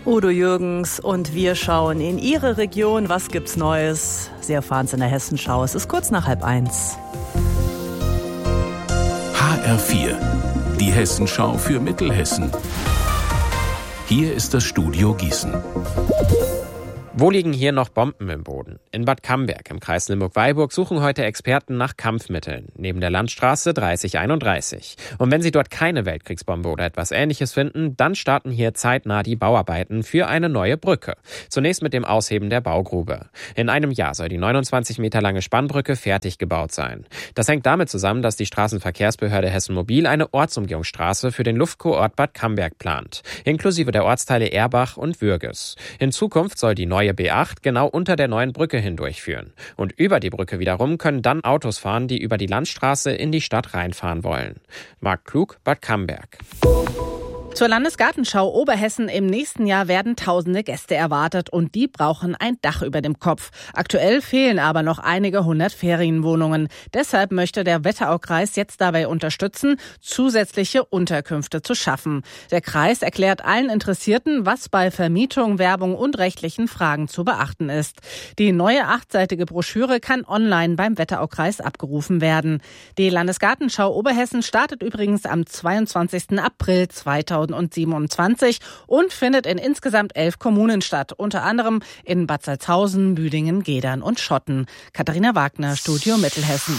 Udo Jürgens und wir schauen in Ihre Region. Was gibt's Neues? Sie erfahren es in der Hessenschau. Es ist kurz nach 12:30. HR4, die Hessenschau für Mittelhessen. Hier ist das Studio Gießen. Wo liegen hier noch Bomben im Boden? In Bad Camberg im Kreis Limburg-Weilburg suchen heute Experten nach Kampfmitteln, neben der Landstraße 3031. Und wenn sie dort keine Weltkriegsbombe oder etwas Ähnliches finden, dann starten hier zeitnah die Bauarbeiten für eine neue Brücke. Zunächst mit dem Ausheben der Baugrube. In einem Jahr soll die 29 Meter lange Spannbrücke fertig gebaut sein. Das hängt damit zusammen, dass die Straßenverkehrsbehörde Hessen Mobil eine Ortsumgehungsstraße für den Luftkurort Bad Camberg plant, inklusive der Ortsteile Erbach und Würges. In Zukunft soll die neue B8 genau unter der neuen Brücke hindurchführen. Und über die Brücke wiederum können dann Autos fahren, die über die Landstraße in die Stadt reinfahren wollen. Marc Klug, Bad Camberg. Zur Landesgartenschau Oberhessen im nächsten Jahr werden tausende Gäste erwartet und die brauchen ein Dach über dem Kopf. Aktuell fehlen aber noch einige 100 Ferienwohnungen. Deshalb möchte der Wetteraukreis jetzt dabei unterstützen, zusätzliche Unterkünfte zu schaffen. Der Kreis erklärt allen Interessierten, was bei Vermietung, Werbung und rechtlichen Fragen zu beachten ist. Die neue 8-seitige Broschüre kann online beim Wetteraukreis abgerufen werden. Die Landesgartenschau Oberhessen startet übrigens am 22. April 2027 und findet in insgesamt 11 Kommunen statt, unter anderem in Bad Salzhausen, Büdingen, Gedern und Schotten. Katharina Wagner, Studio Mittelhessen.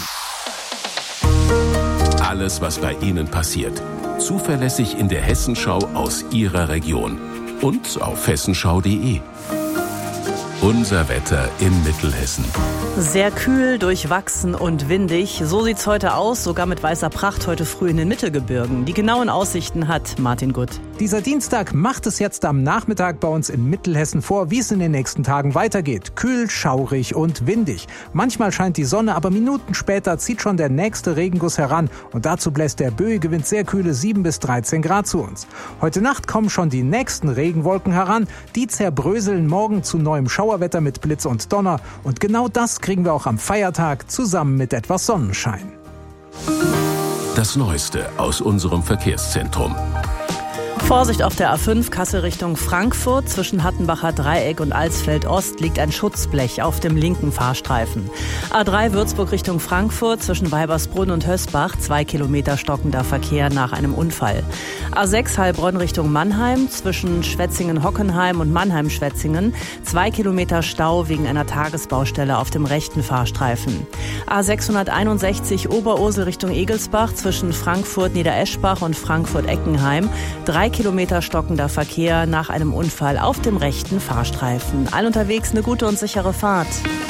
Alles, was bei Ihnen passiert, zuverlässig in der Hessenschau aus Ihrer Region und auf hessenschau.de. Unser Wetter in Mittelhessen. Sehr kühl, durchwachsen und windig. So sieht's heute aus, sogar mit weißer Pracht heute früh in den Mittelgebirgen. Die genauen Aussichten hat Martin Gutt. Dieser Dienstag macht es jetzt am Nachmittag bei uns in Mittelhessen vor, wie es in den nächsten Tagen weitergeht. Kühl, schaurig und windig. Manchmal scheint die Sonne, aber Minuten später zieht schon der nächste Regenguss heran. Und dazu bläst der böige Wind sehr kühle 7 bis 13 Grad zu uns. Heute Nacht kommen schon die nächsten Regenwolken heran. Die zerbröseln morgen zu neuem Schauerwetter mit Blitz und Donner. Und genau das kriegen wir auch am Feiertag zusammen mit etwas Sonnenschein. Das Neueste aus unserem Verkehrszentrum. Vorsicht auf der A5 Kassel Richtung Frankfurt. Zwischen Hattenbacher Dreieck und Alsfeld Ost liegt ein Schutzblech auf dem linken Fahrstreifen. A3 Würzburg Richtung Frankfurt. Zwischen Weibersbrunn und Hösbach 2 Kilometer stockender Verkehr nach einem Unfall. A6 Heilbronn Richtung Mannheim. Zwischen Schwetzingen-Hockenheim und Mannheim-Schwetzingen 2 Kilometer Stau wegen einer Tagesbaustelle auf dem rechten Fahrstreifen. A661 Oberursel Richtung Egelsbach. Zwischen Frankfurt-Niedereschbach und Frankfurt-Eckenheim 3 Kilometer stockender Verkehr nach einem Unfall auf dem rechten Fahrstreifen. Allen unterwegs eine gute und sichere Fahrt.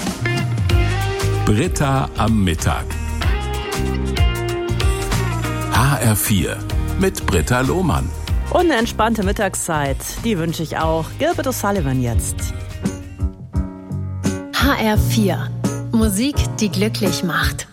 Britta am Mittag. HR4 mit Britta Lohmann. Und eine entspannte Mittagszeit, die wünsche ich auch. Gilbert O'Sullivan jetzt. HR4. Musik, die glücklich macht.